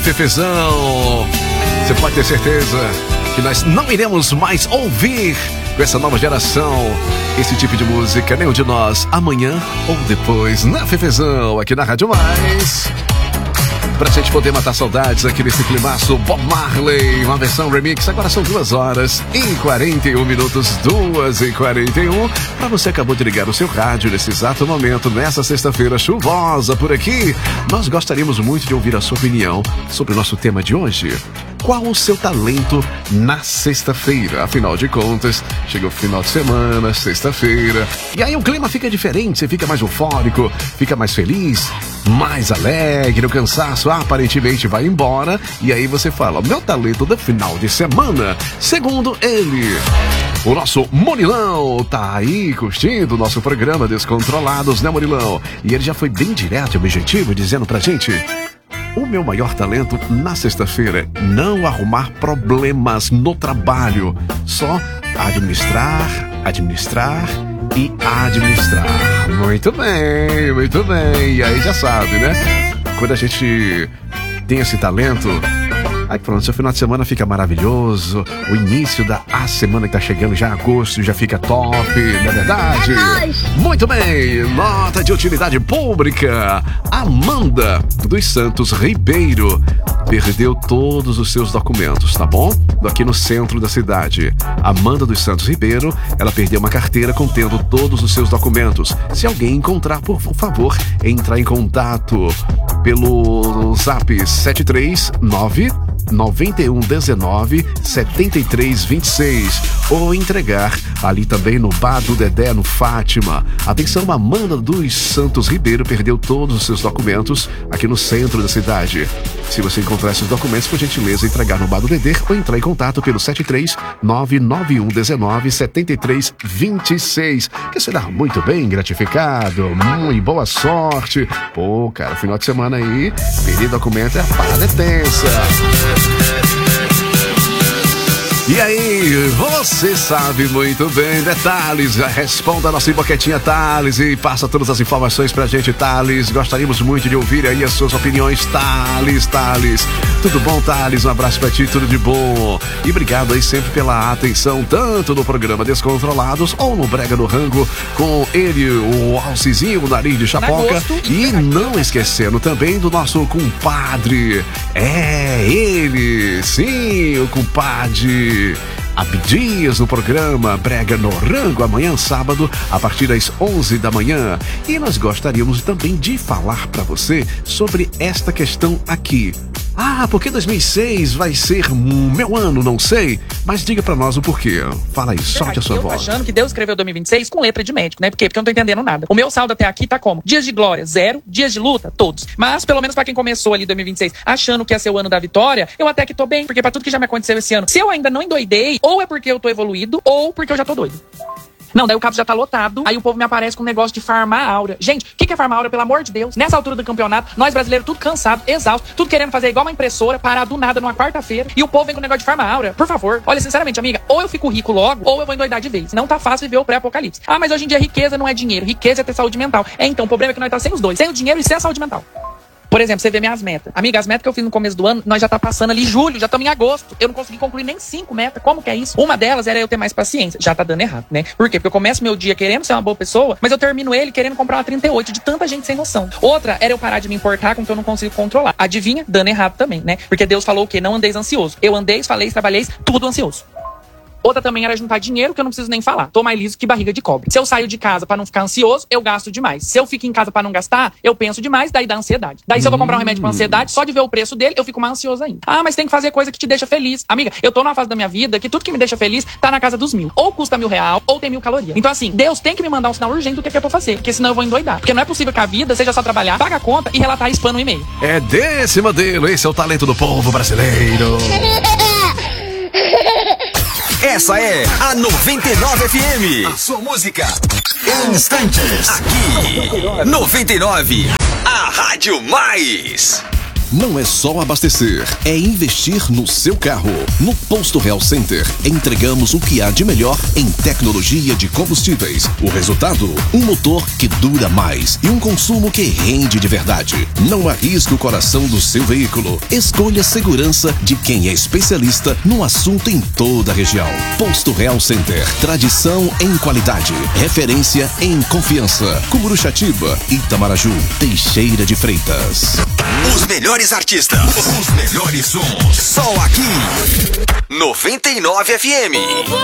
Fefezão. Você pode ter certeza que nós não iremos mais ouvir com essa nova geração esse tipo de música, nenhum de nós, amanhã ou depois, na Fefezão, aqui na Rádio Mais. Pra gente poder matar saudades aqui nesse climaço, Bob Marley, uma versão remix. Agora são 2h41, 2h41. Pra você acabou de ligar o seu rádio nesse exato momento, nessa sexta-feira chuvosa por aqui. Nós gostaríamos muito de ouvir a sua opinião sobre o nosso tema de hoje. Qual o seu talento na sexta-feira? Afinal de contas, chega o final de semana, sexta-feira, e aí o clima fica diferente, você fica mais eufórico, fica mais feliz, mais alegre, o cansaço aparentemente vai embora, e aí você fala, meu talento do final de semana, segundo ele, o nosso Murilão tá aí curtindo o nosso programa Descontrolados, né, Murilão? E ele já foi bem direto e objetivo, dizendo pra gente: o meu maior talento na sexta-feira é não arrumar problemas no trabalho, só administrar e administrar. Muito bem, muito bem. E aí já sabe, né? Quando a gente tem esse talento, aí pronto, seu final de semana fica maravilhoso. O início da semana que tá chegando, já agosto, já fica top, não é verdade? Muito bem, nota de utilidade pública. Amanda dos Santos Ribeiro perdeu todos os seus documentos, tá bom? Aqui no centro da cidade. Amanda dos Santos Ribeiro, ela perdeu uma carteira contendo todos os seus documentos. Se alguém encontrar, por favor, entrar em contato pelo zap 739-9119-7326 ou entregar ali também no Bar do Dedé, no Fátima. Atenção, Amanda dos Santos Ribeiro perdeu todos os seus documentos aqui no centro da cidade. Se você encontrar esses documentos, por gentileza, entregar no Bar do Dedé ou entrar em contato pelo 739-9119-7326, que será muito bem gratificado. Muito boa sorte. Pô, cara, final de semana aí, perder documento é a parada tensa. E aí, você sabe muito bem, né, Thales? Responda a nossa boquetinha, Thales, e passa todas as informações pra gente, Thales. Gostaríamos muito de ouvir aí as suas opiniões, Thales. Tudo bom, Thales? Um abraço pra ti, tudo de bom. E obrigado aí sempre pela atenção, tanto no programa Descontrolados ou no Brega do Rango, com ele, o Alcizinho, o Nariz de Chapoca. E não esquecendo também do nosso compadre. É ele, sim, o compadre Abdias no programa Brega no Rango, amanhã sábado, a partir das 11 da manhã. E nós gostaríamos também de falar para você sobre esta questão aqui. Porque 2006 vai ser meu ano, não sei. Mas diga pra nós o porquê. Fala aí, solte a sua voz. Eu tô achando que Deus escreveu 2026 com letra de médico, né? Por quê? Porque eu não tô entendendo nada. O meu saldo até aqui tá como? Dias de glória, 0. Dias de luta, todos. Mas, pelo menos pra quem começou ali 2026 achando que ia ser o ano da vitória, eu até que tô bem. Porque pra tudo que já me aconteceu esse ano, se eu ainda não endoidei, ou é porque eu tô evoluído, ou porque eu já tô doido. Não, daí o cabo já tá lotado, aí o povo me aparece com um negócio de farmar aura. Gente, o que é farmar aura, pelo amor de Deus? Nessa altura do campeonato, nós brasileiros tudo cansado, exausto, tudo querendo fazer igual uma impressora, parar do nada numa quarta-feira, e o povo vem com o negócio de farmar aura. Por favor, olha, sinceramente, amiga, ou eu fico rico logo, ou eu vou endoidar de vez. Não tá fácil viver o pré-apocalipse. Mas hoje em dia riqueza não é dinheiro, riqueza é ter saúde mental. Então, o problema é que nós tá sem os dois, sem o dinheiro e sem a saúde mental. Por exemplo, você vê minhas metas. Amiga, as metas que eu fiz no começo do ano, nós já tá passando ali julho, já estamos em agosto. Eu não consegui concluir nem 5 metas. Como que é isso? Uma delas era eu ter mais paciência. Já tá dando errado, né? Por quê? Porque eu começo meu dia querendo ser uma boa pessoa, mas eu termino ele querendo comprar uma 38 de tanta gente sem noção. Outra era eu parar de me importar com o que eu não consigo controlar. Adivinha? Dando errado também, né? Porque Deus falou o quê? Não andeis ansioso. Eu andei, falei, trabalhei, tudo ansioso. Outra também era juntar dinheiro, que eu não preciso nem falar. Tô mais liso que barriga de cobre. Se eu saio de casa pra não ficar ansioso, eu gasto demais. Se eu fico em casa pra não gastar, eu penso demais, daí dá ansiedade. Daí se eu vou comprar um remédio pra ansiedade, só de ver o preço dele, eu fico mais ansioso ainda. Mas tem que fazer coisa que te deixa feliz. Amiga, eu tô numa fase da minha vida que tudo que me deixa feliz tá na casa dos 1.000. Ou custa R$1.000, ou tem 1.000 calorias. Então assim, Deus tem que me mandar um sinal urgente do que é pra eu fazer, porque senão eu vou endoidar. Porque não é possível que a vida seja só trabalhar, paga a conta e relatar spam no e-mail. É desse modelo, esse é o talento do povo brasileiro. Essa é a 99 FM. A sua música em instantes. Aqui, 99, a Rádio Mais. não é só abastecer, é investir no seu carro. No Posto Real Center, entregamos o que há de melhor em tecnologia de combustíveis. O resultado? Um motor que dura mais e um consumo que rende de verdade. Não arrisque o coração do seu veículo. Escolha a segurança de quem é especialista no assunto em toda a região. Posto Real Center, tradição em qualidade, referência em confiança. Curuxatiba, Itamaraju, Teixeira de Freitas. Os melhores artistas, os melhores sons, só aqui 99 FM.